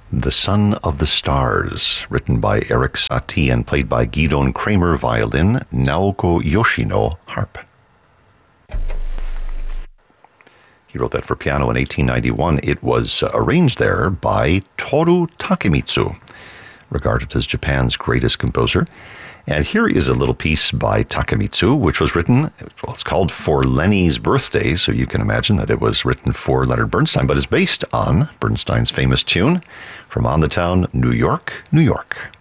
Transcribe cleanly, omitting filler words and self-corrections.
The Son of the Stars, written by Erik Satie and played by Gidon Kramer violin, Naoko Yoshino harp. He wrote that for piano in 1891. It was arranged there by Toru Takemitsu, regarded as Japan's greatest composer. And here is a little piece by Takemitsu, which was written, well, it's called For Lenny's Birthday, so you can imagine that it was written for Leonard Bernstein, but is based on Bernstein's famous tune from On the Town, New York, New York.